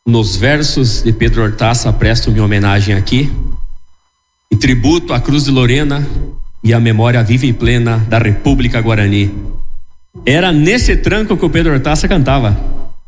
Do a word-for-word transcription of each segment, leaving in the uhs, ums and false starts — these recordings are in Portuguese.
nos versos de Pedro Hortaça, presto minha homenagem aqui, em tributo à Cruz de Lorena e à memória viva e plena da República Guarani. Era nesse tranco que o Pedro Hortaça cantava.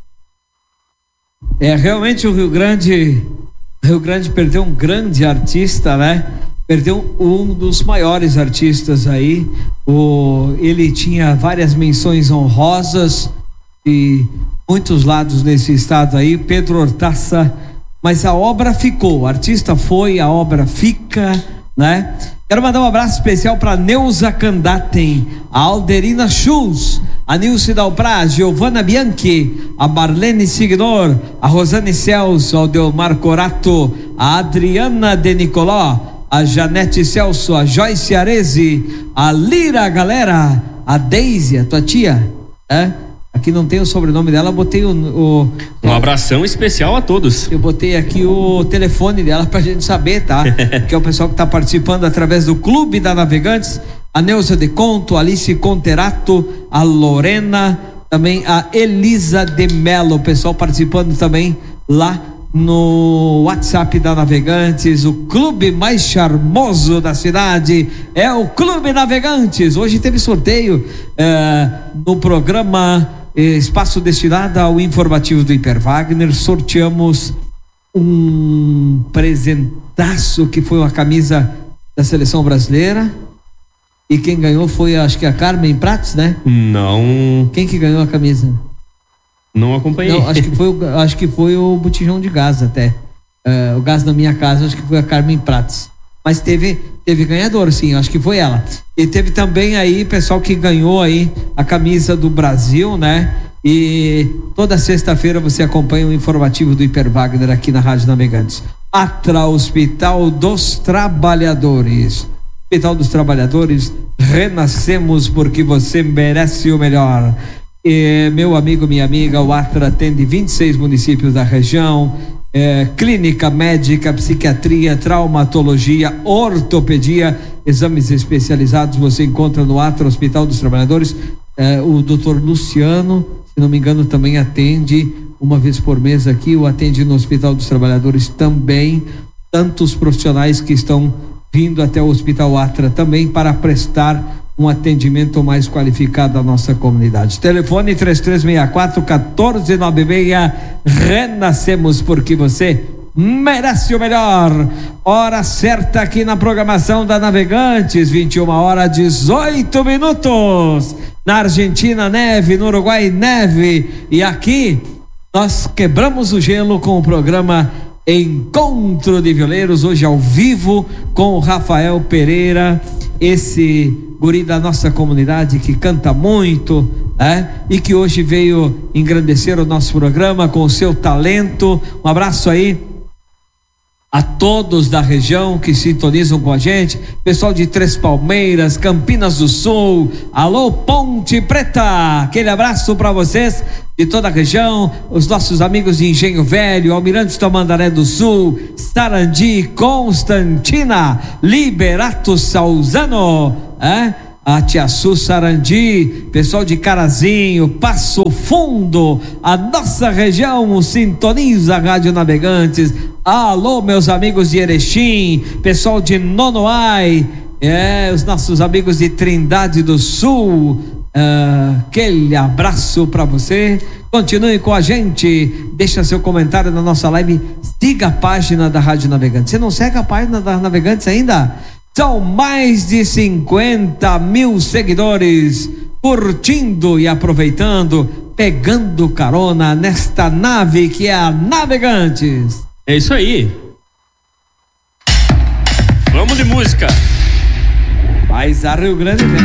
É, realmente o Rio Grande, Rio Grande perdeu um grande artista, né? Perdeu um dos maiores artistas aí. O, ele tinha várias menções honrosas de muitos lados nesse estado aí, Pedro Hortaça, mas a obra ficou, o artista foi, a obra fica, né? Quero mandar um abraço especial para Neuza Candaten, a Alderina Schultz, a Nilce Dalpraz, Giovana Bianchi, a Marlene Signor, a Rosane Celso, ao Delmar Corato, a Adriana de Nicoló, a Janete Celso, a Joyce Areze, a Lira Galera, a Deise, a tua tia, é? Aqui não tem o sobrenome dela, botei o, o... Um abração especial a todos. Eu botei aqui o telefone dela pra gente saber, tá? Que é o pessoal que tá participando através do Clube da Navegantes, a Neuza de Conto, a Alice Conterato, a Lorena, também a Elisa de Mello, o pessoal participando também lá no WhatsApp da Navegantes. O clube mais charmoso da cidade é o Clube Navegantes. Hoje teve sorteio eh, no programa eh, Espaço destinado ao informativo do Hiper Wagner. Sorteamos um presentaço que foi uma camisa da seleção brasileira, e quem ganhou foi, acho que a Carmen Prates, né? Não. Quem que ganhou a camisa? Não acompanhei. Não, acho que foi, o- acho que foi o botijão de gás até. É, o gás na minha casa, acho que foi a Carmen Prates. Mas teve, teve ganhador, sim, acho que foi ela. E teve também aí pessoal que ganhou aí a camisa do Brasil, né? E toda sexta-feira você acompanha o informativo do Hiper Wagner aqui na Rádio Navegantes. Atra Hospital dos Trabalhadores. Hospital dos Trabalhadores, renascemos porque você merece o melhor. E, meu amigo, minha amiga, o Atra atende vinte e seis municípios da região, é, clínica médica, psiquiatria, traumatologia, ortopedia, exames especializados você encontra no Atra Hospital dos Trabalhadores. É, o doutor Luciano, se não me engano, também atende uma vez por mês aqui, o atende no Hospital dos Trabalhadores também. Tantos profissionais que estão vindo até o Hospital Atra também para prestar um atendimento mais qualificado à nossa comunidade. Telefone três três seis quatro, um quatro nove seis. Renascemos porque você merece o melhor. Hora certa aqui na programação da Navegantes, vinte e uma horas dezoito minutos. Na Argentina, neve, no Uruguai, neve. E aqui nós quebramos o gelo com o programa Encontro de Violeiros, hoje ao vivo com o Rafael Pereira, esse guri da nossa comunidade que canta muito, né? E que hoje veio engrandecer o nosso programa com o seu talento. Um abraço aí a todos da região que sintonizam com a gente, pessoal de Três Palmeiras, Campinas do Sul, alô Ponte Preta, aquele abraço para vocês de toda a região, os nossos amigos de Engenho Velho, Almirante Tamandaré do Sul, Sarandi, Constantina, Liberato Salzano, é? A Tiaçu, Sarandi, pessoal de Carazinho, Passo Fundo, a nossa região sintoniza a Rádio Navegantes. Alô, meus amigos de Erechim, pessoal de Nonoai, é, os nossos amigos de Trindade do Sul, uh, aquele abraço para você. Continue com a gente, deixa seu comentário na nossa live, siga a página da Rádio Navegantes. Você não segue a página da Navegantes ainda? São mais de cinquenta mil seguidores curtindo e aproveitando, pegando carona nesta nave que é a Navegantes. É isso aí. Vamos de música. Mas a Rio Grande vem.